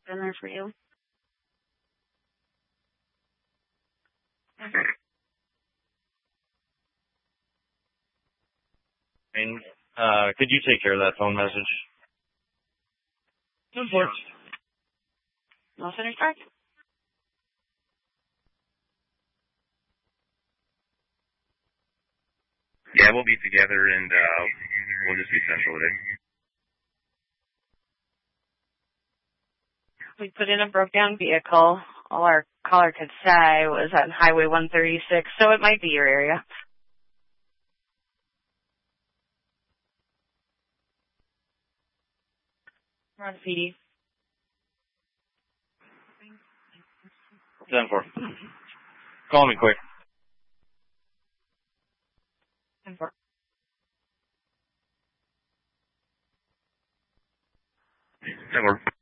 Been there for you. And, could you take care of that phone message? Of course. No finish track? Yeah, we'll be together and we'll just be central today. We put in a broke down vehicle. All our caller could say was on Highway 136, so it might be your area. We're on PD. 10-4. Call me quick. 10-4. That works.